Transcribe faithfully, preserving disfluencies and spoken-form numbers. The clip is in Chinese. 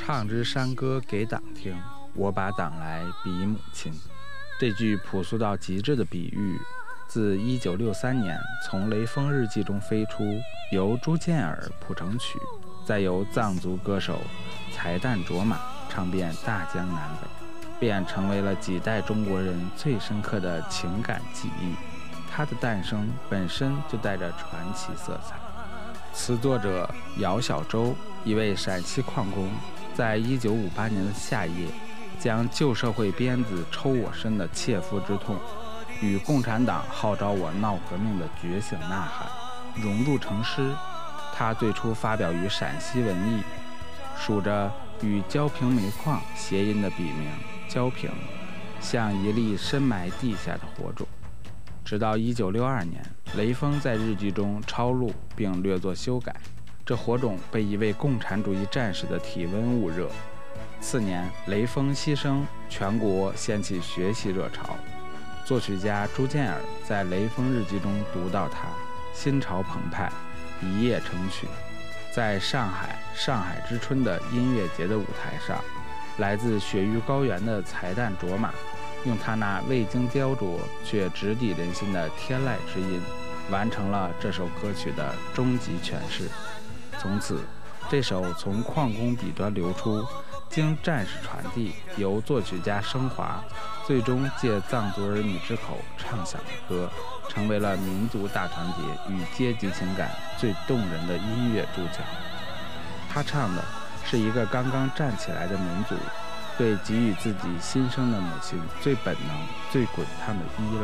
唱支山歌给党听，我把党来比母亲。这句朴素到极致的比喻，自一九六三年从《雷锋日记》中飞出，由朱建尔谱成曲，再由藏族歌手才旦卓玛唱遍大江南北，便成为了几代中国人最深刻的情感记忆。它的诞生本身就带着传奇色彩。词作者姚小舟，一位陕西矿工，在一九五八年的夏夜，将旧社会鞭子抽我身的切肤之痛，与共产党号召我闹革命的觉醒呐喊融入成诗。他最初发表于陕西文艺，署着与焦平煤矿谐音的笔名焦平，像一粒深埋地下的火种。直到一九六二年，雷锋在日记中抄录并略作修改，这火种被一位共产主义战士的体温捂热。次年，雷锋牺牲，全国掀起学习热潮。作曲家朱建尔在《雷锋日记》中读到他，心潮澎湃，一夜成曲。在上海上海之春的音乐节的舞台上，来自雪域高原的才旦卓玛，用他那未经雕琢却直抵人心的天籁之音，完成了这首歌曲的终极诠释。从此，这首从矿工笔端流出，经战士传递，由作曲家升华，最终借藏族儿女之口唱响的歌，成为了民族大团结与阶级情感最动人的音乐注脚。他唱的是一个刚刚站起来的民族对给予自己新生的母亲最本能、最滚烫的依赖。